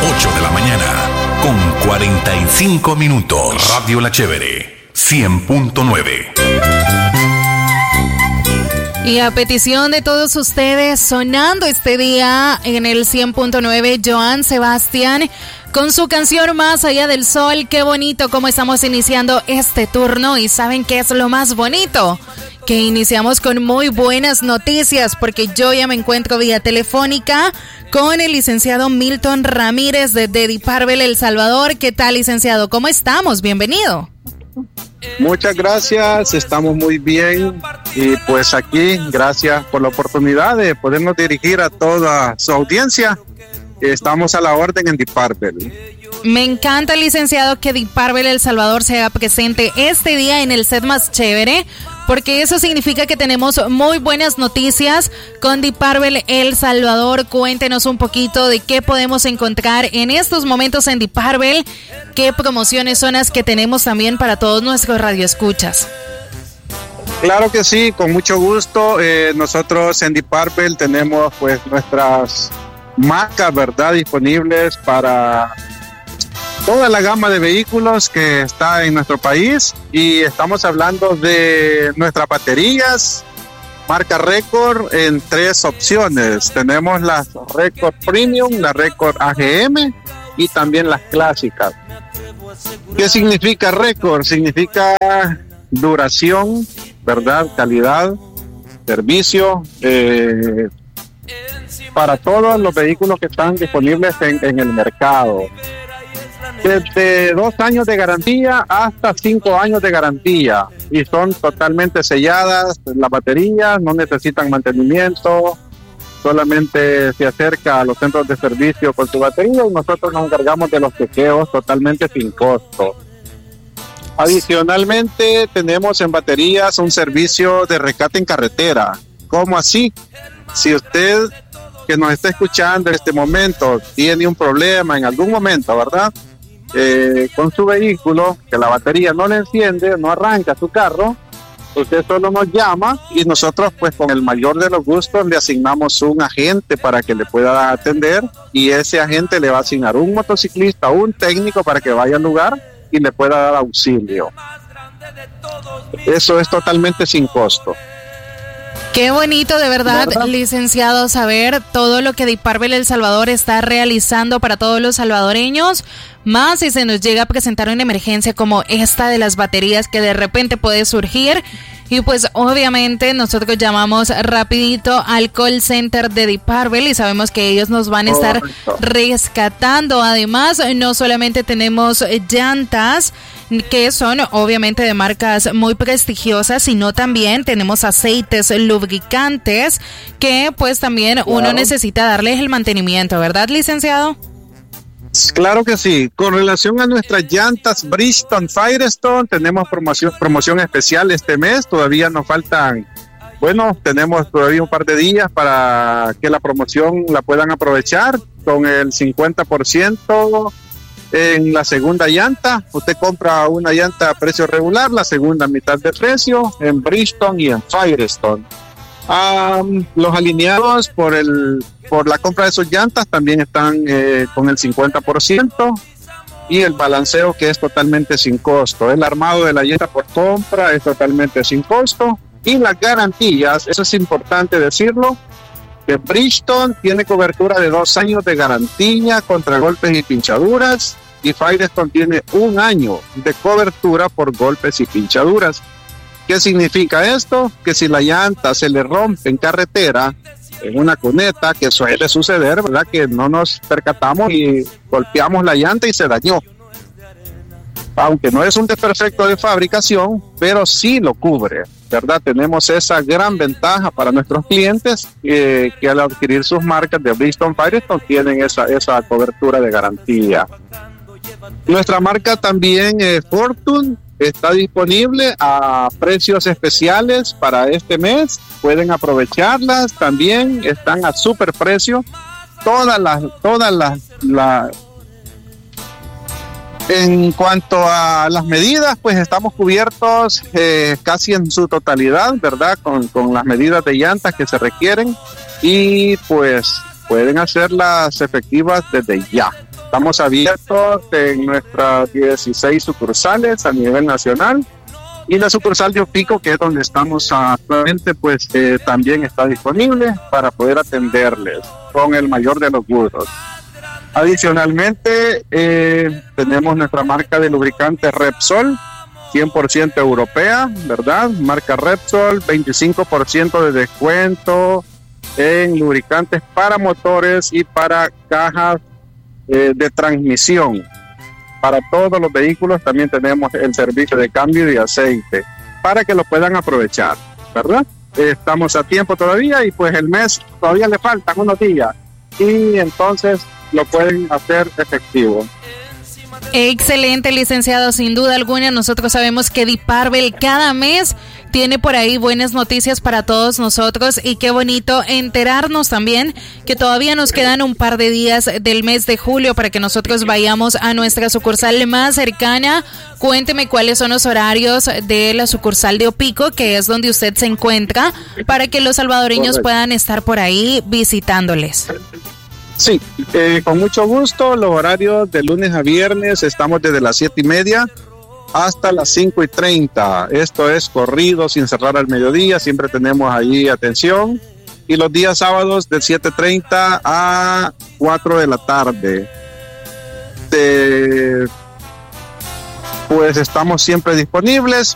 8 de la mañana, con 45 minutos. Radio La Chévere, 100.9. Y a petición de todos ustedes, sonando este día en el 100.9, Joan Sebastián con su canción Más Allá del Sol. Qué bonito cómo estamos iniciando este turno. Y ¿saben qué es lo más bonito? Que iniciamos con muy buenas noticias, porque yo ya me encuentro vía telefónica con el licenciado Milton Ramírez de DIPARBEL El Salvador. ¿Qué tal, licenciado? ¿Cómo estamos? Bienvenido. Muchas gracias, estamos muy bien y pues aquí, gracias por la oportunidad de podernos dirigir a toda su audiencia. Estamos a la orden en DIPARBEL. Me encanta, licenciado, que DIPARBEL El Salvador sea presente este día en el set más chévere, porque eso significa que tenemos muy buenas noticias con DIPARBEL El Salvador. Cuéntenos un poquito de qué podemos encontrar en estos momentos en DIPARBEL, qué promociones son las que tenemos también para todos nuestros radioescuchas. Claro que sí, con mucho gusto. Nosotros en DIPARBEL tenemos pues nuestras marcas, ¿verdad?, disponibles para toda la gama de vehículos que está en nuestro país, y estamos hablando de nuestras baterías marca Record en 3 opciones. Tenemos las Record Premium, la Record AGM y también las clásicas. ¿Qué significa Record? Significa duración, ¿verdad?, calidad, servicio, para todos los vehículos que están disponibles en el mercado. Desde 2 años de garantía hasta 5 años de garantía, y son totalmente selladas. Las baterías no necesitan mantenimiento, solamente se acerca a los centros de servicio con su batería y nosotros nos encargamos de los chequeos totalmente sin costo. Adicionalmente tenemos en baterías un servicio de rescate en carretera. ¿Cómo así? Si usted que nos está escuchando en este momento tiene un problema en algún momento, ¿verdad?, con su vehículo, que la batería no le enciende, no arranca su carro, usted solo nos llama y nosotros pues con el mayor de los gustos le asignamos un agente para que le pueda atender, y ese agente le va a asignar un motociclista o un técnico para que vaya al lugar y le pueda dar auxilio. Eso es totalmente sin costo. Qué bonito, de verdad, licenciado, saber todo lo que DIPARBEL El Salvador está realizando para todos los salvadoreños, más si se nos llega a presentar una emergencia como esta de las baterías que de repente puede surgir. Y pues obviamente nosotros llamamos rapidito al call center de DIPARBEL y sabemos que ellos nos van a estar rescatando. Además, no solamente tenemos llantas que son obviamente de marcas muy prestigiosas, sino también tenemos aceites lubricantes que pues también uno necesita darles el mantenimiento, ¿verdad, licenciado? Claro que sí. Con relación a nuestras llantas Bridgestone Firestone, tenemos promoción especial este mes. Todavía nos faltan, tenemos todavía un par de días para que la promoción la puedan aprovechar, con el 50% en la segunda llanta. Usted compra una llanta a precio regular, la segunda a mitad de precio en Bridgestone y en Firestone. Los alineados por la compra de sus llantas también están con el 50%, y el balanceo, que es totalmente sin costo. El armado de la llanta por compra es totalmente sin costo, y las garantías, eso es importante decirlo, que Bridgestone tiene cobertura de 2 años de garantía contra golpes y pinchaduras, y Firestone tiene 1 año de cobertura por golpes y pinchaduras. ¿Qué significa esto? Que si la llanta se le rompe en carretera, en una cuneta, que suele suceder, ¿verdad?, que no nos percatamos y golpeamos la llanta y se dañó. Aunque no es un desperfecto de fabricación, pero sí lo cubre, ¿verdad? Tenemos esa gran ventaja para nuestros clientes, que al adquirir sus marcas de Bridgestone Firestone tienen esa cobertura de garantía. Nuestra marca también, Fortune, está disponible a precios especiales para este mes. Pueden aprovecharlas, también están a super precio. Todas las en cuanto a las medidas, pues estamos cubiertos casi en su totalidad, ¿verdad? Con las medidas de llantas que se requieren, y pues pueden hacerlas efectivas desde ya. Estamos abiertos en nuestras 16 sucursales a nivel nacional, y la sucursal de Opico, que es donde estamos actualmente, pues también está disponible para poder atenderles con el mayor de los gustos. Adicionalmente, tenemos nuestra marca de lubricantes Repsol, 100% europea, ¿verdad? Marca Repsol, 25% de descuento en lubricantes para motores y para cajas de transmisión. Para todos los vehículos también tenemos el servicio de cambio de aceite para que lo puedan aprovechar, ¿verdad? Estamos a tiempo todavía y pues el mes todavía le faltan unos días y entonces lo pueden hacer efectivo. Excelente, licenciado, sin duda alguna. Nosotros sabemos que Diparvel cada mes tiene por ahí buenas noticias para todos nosotros, y qué bonito enterarnos también que todavía nos quedan un par de días del mes de julio para que nosotros vayamos a nuestra sucursal más cercana. Cuénteme cuáles son los horarios de la sucursal de Opico, que es donde usted se encuentra, para que los salvadoreños puedan estar por ahí visitándoles. Sí, con mucho gusto. Los horarios de lunes a viernes estamos desde las 7:30 hasta las 5:30. Esto es corrido, sin cerrar al mediodía. Siempre tenemos ahí atención. Y los días sábados de 7:30 a 4 de la tarde. Pues estamos siempre disponibles.